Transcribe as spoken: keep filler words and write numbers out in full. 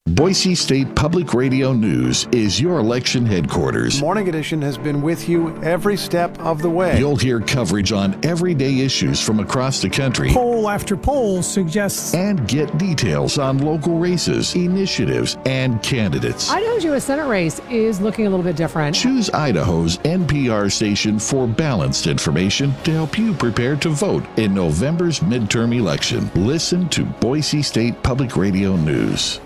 Boise State Public Radio News is your election headquarters. Morning Edition has been with you every step of the way. You'll hear coverage on everyday issues from across the country. Poll after poll suggests. And get details on local races, initiatives, and candidates. Idaho's U S Senate race is looking a little bit different. Choose Idaho's N P R station for balanced information to help you prepare to vote in November's midterm election. Listen to Boise State Public Radio News.